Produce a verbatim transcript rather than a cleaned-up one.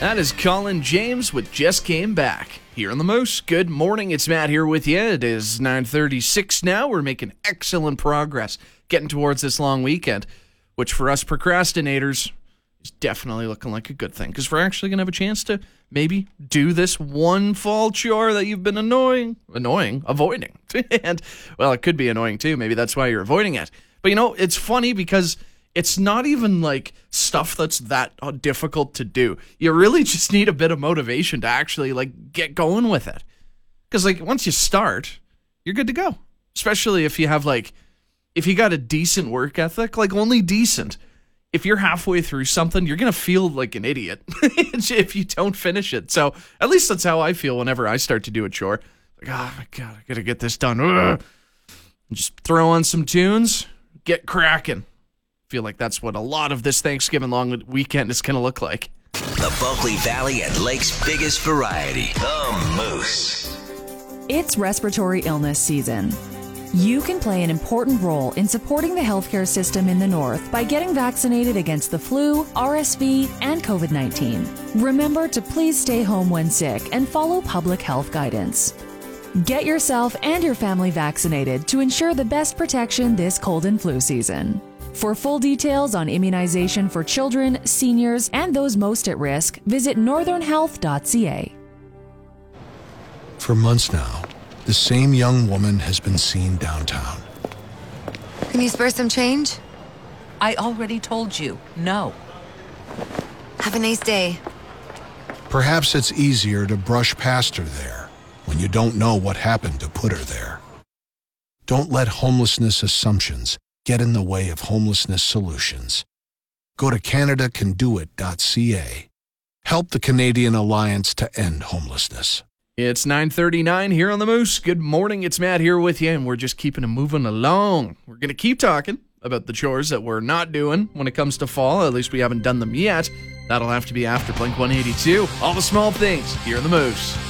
That is Colin James with Just Came Back. Here on the Moose. Good morning, it's Matt here with you. It is nine thirty-six now. We're making excellent progress getting towards this long weekend, which for us procrastinators is definitely looking like a good thing, because we're actually going to have a chance to maybe do this one fall chore that you've been annoying, annoying, avoiding. And, well, it could be annoying too. Maybe that's why you're avoiding it. But, you know, it's funny because it's not even like stuff that's that difficult to do. You really just need a bit of motivation to actually like get going with it. Because like once you start, you're good to go. Especially if you have like, if you got a decent work ethic, like only decent. If you're halfway through something, you're going to feel like an idiot if you don't finish it. So at least that's how I feel whenever I start to do a chore. Like, oh my God, I got to get this done. Ugh. Just throw on some tunes, get cracking. Feel like that's what a lot of this Thanksgiving long weekend is going to look like. The Bulkley Valley and Lake's biggest variety, the Moose. It's respiratory illness season. You can play an important role in supporting the healthcare system in the North by getting vaccinated against the flu, R S V, and COVID nineteen. Remember to please stay home when sick and follow public health guidance. Get yourself and your family vaccinated to ensure the best protection this cold and flu season. For full details on immunization for children, seniors, and those most at risk, visit northern health dot c a. For months now, the same young woman has been seen downtown. Can you spare some change? I already told you, no. Have a nice day. Perhaps it's easier to brush past her there when you don't know what happened to put her there. Don't let homelessness assumptions get in the way of homelessness solutions. Go to canada can do it dot c a. Help the Canadian Alliance to End Homelessness. It's nine thirty-nine here on the Moose. Good morning, it's Matt here with you, and we're just keeping it moving along. We're going to keep talking about the chores that we're not doing when it comes to fall. At least we haven't done them yet. That'll have to be after Blink one eighty-two. All the small things here on the Moose.